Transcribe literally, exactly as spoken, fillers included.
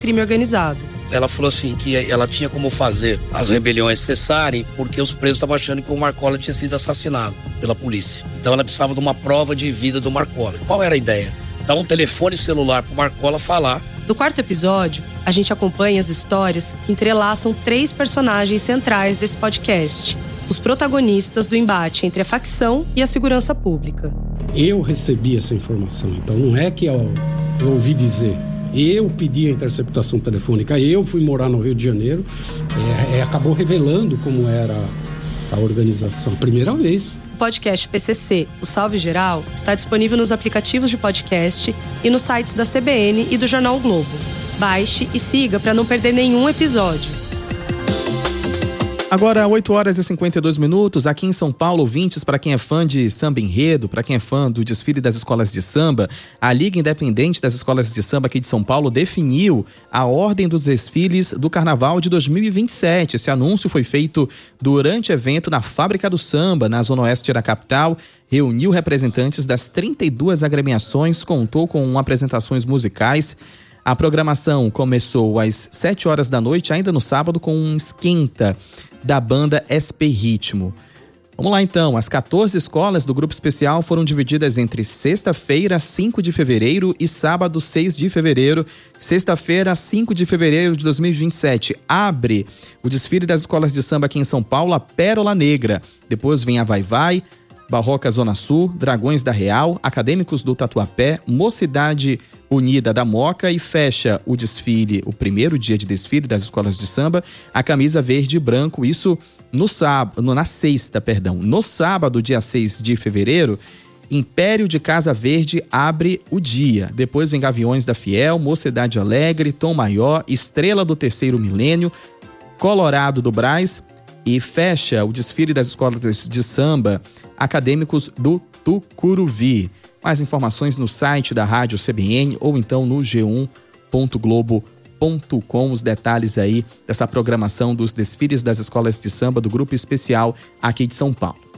crime organizado. Ela falou assim que ela tinha como fazer as rebeliões cessarem porque os presos estavam achando que o Marcola tinha sido assassinado pela polícia. Então ela precisava de uma prova de vida do Marcola. Qual era a ideia? Dar um telefone celular pro Marcola falar. No quarto episódio, a gente acompanha as histórias que entrelaçam três personagens centrais desse podcast. Os protagonistas do embate entre a facção e a segurança pública. Eu recebi essa informação, então não é que eu, eu ouvi dizer. Eu pedi a interceptação telefônica, eu fui morar no Rio de Janeiro, é, é, acabou revelando como era a organização, primeira vez. O podcast P C C, o Salve Geral, está disponível nos aplicativos de podcast e nos sites da C B N e do Jornal o Globo. Baixe e siga para não perder nenhum episódio. Agora, oito horas e cinquenta e dois minutos, aqui em São Paulo, ouvintes, para quem é fã de samba enredo, para quem é fã do desfile das escolas de samba, a Liga Independente das Escolas de Samba aqui de São Paulo definiu a ordem dos desfiles do Carnaval de dois mil e vinte e sete. Esse anúncio foi feito durante evento na Fábrica do Samba, na Zona Oeste da capital. Reuniu representantes das trinta e duas agremiações, contou com apresentações musicais. A programação começou às sete horas da noite, ainda no sábado, com um esquenta da banda S P Ritmo. Vamos lá então, as quatorze escolas do grupo especial foram divididas entre sexta-feira, cinco de fevereiro e sábado, seis de fevereiro. Sexta-feira, cinco de fevereiro de dois mil e vinte e sete, abre o desfile das escolas de samba aqui em São Paulo, a Pérola Negra. Depois vem a Vai Vai, Barroca Zona Sul, Dragões da Real, Acadêmicos do Tatuapé, Mocidade Unida da Moca, e fecha o desfile, o primeiro dia de desfile das escolas de samba, a Camisa Verde e Branco, isso no sábado, na sexta, perdão. No sábado, dia seis de fevereiro, Império de Casa Verde abre o dia. Depois vem Gaviões da Fiel, Mocidade Alegre, Tom Maior, Estrela do Terceiro Milênio, Colorado do Brás, e fecha o desfile das escolas de samba, Acadêmicos do Tucuruvi. Mais informações no site da Rádio C B N ou então no g um ponto globo ponto com, os detalhes aí dessa programação dos desfiles das escolas de samba do Grupo Especial aqui de São Paulo.